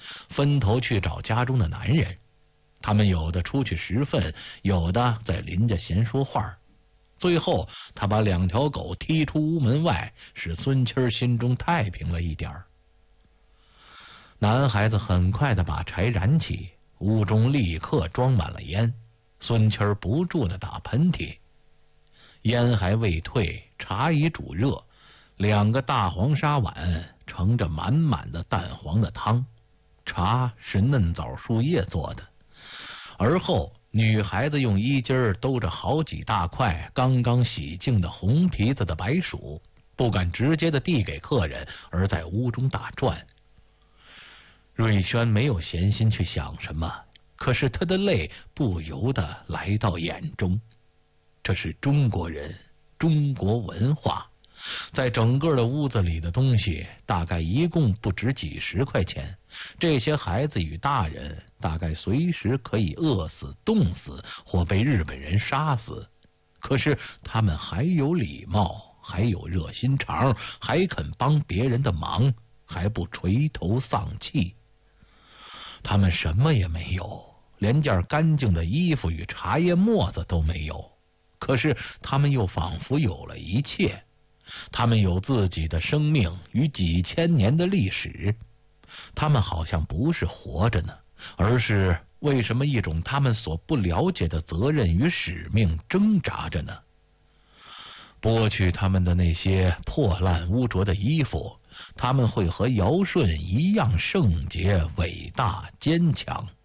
分头去找家中的男人。他们有的出去拾粪，有的在邻家闲说话。最后他把2条狗踢出屋门外，使孙七心中太平了一点儿。男孩子很快的把柴燃起，屋中立刻装满了烟。孙七不住的打喷嚏，烟还未退，茶已煮热，2个大黄沙碗盛着满满的淡黄的汤，茶是嫩枣树叶做的。而后女孩子用衣襟兜着好几大块刚刚洗净的红皮子的白薯，不敢直接的递给客人，而在屋中打转。瑞轩没有闲心去想什么，可是他的泪不由得来到眼中。这是中国人，中国文化，在整个的屋子里的东西大概一共不值几10块钱，这些孩子与大人大概随时可以饿死、冻死或被日本人杀死，可是他们还有礼貌，还有热心肠，还肯帮别人的忙，还不垂头丧气。他们什么也没有，连件干净的衣服与茶叶沫子都没有，可是他们又仿佛有了一切。他们有自己的生命与几千年的历史，他们好像不是活着呢，而是为什么一种他们所不了解的责任与使命挣扎着呢？剥去他们的那些破烂污浊的衣服，他们会和尧舜一样圣洁、伟大、坚强。